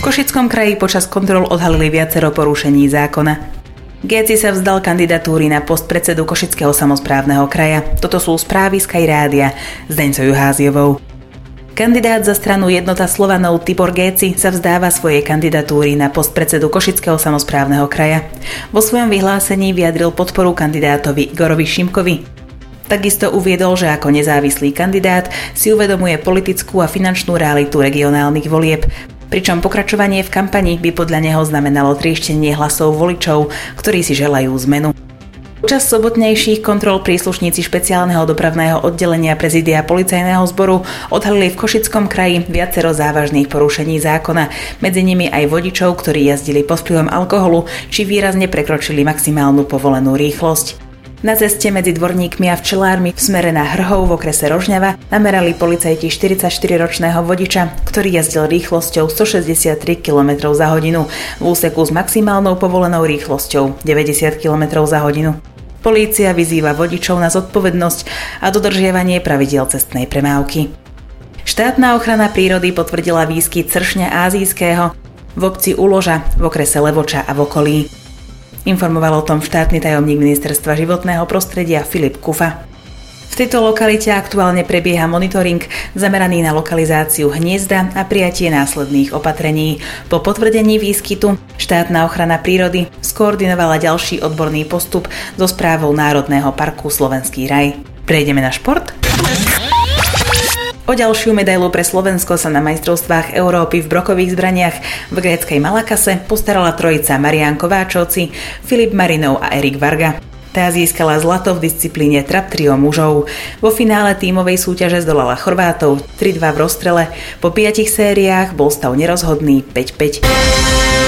Košickom kraji počas kontrol odhalili viacero porušení zákona. Géci sa vzdal kandidatúry na post predsedu Košického samosprávneho kraja. Toto sú správy Sky Rádia s Deňcou Juháziovou. Kandidát za stranu Jednota Slovanov Tibor Géci sa vzdáva svojej kandidatúry na post predsedu Košického samosprávneho kraja. Vo svojom vyhlásení vyjadril podporu kandidátovi Igorovi Šimkovi. Takisto uviedol, že ako nezávislý kandidát si uvedomuje politickú a finančnú realitu regionálnych volieb, pričom pokračovanie v kampani by podľa neho znamenalo trieštenie hlasov voličov, ktorí si želajú zmenu. Počas sobotnejších kontrol príslušníci špeciálneho dopravného oddelenia prezídia policajného zboru odhalili v Košickom kraji viacero závažných porušení zákona, medzi nimi aj vodičov, ktorí jazdili pod vplyvom alkoholu či výrazne prekročili maximálnu povolenú rýchlosť. Na ceste medzi Dvorníkmi a Včelármi v smere na Hrhov v okrese Rožňava namerali policajti 44-ročného vodiča, ktorý jazdil rýchlosťou 163 km za hodinu v úseku s maximálnou povolenou rýchlosťou 90 km za hodinu. Polícia vyzýva vodičov na zodpovednosť a dodržiavanie pravidiel cestnej premávky. Štátna ochrana prírody potvrdila výskyt sršňa ázijského v obci Uloža v okrese Levoča a v okolí. Informoval o tom štátny tajomník Ministerstva životného prostredia Filip Kufa. V tejto lokalite aktuálne prebieha monitoring zameraný na lokalizáciu hniezda a prijatie následných opatrení. Po potvrdení výskytu štátna ochrana prírody skoordinovala ďalší odborný postup so správou Národného parku Slovenský raj. Prejdeme na šport? O ďalšiu medailu pre Slovensko sa na majstrovstvách Európy v brokových zbraniach v gréckej Malakase postarala trojica Marián Kováčovci, Filip Marinov a Erik Varga. Tá získala zlato v disciplíne trap trio mužov. Vo finále tímovej súťaže zdolala Chorvátov 3-2 v rozstrele. Po 5 sériách bol stav nerozhodný 5-5.